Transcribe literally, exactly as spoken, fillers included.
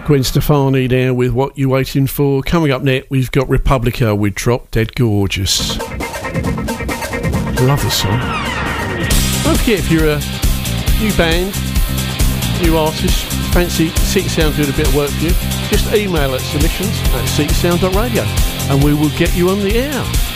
Gwen Stefani there with What You Waiting For. Coming up next, we've got Republica with Drop Dead Gorgeous. Love this song. Don't forget, if you're a new band, new artist, fancy City Sound doing a bit of work for you, just email at submissions at citysound dot radio and we will get you on the air.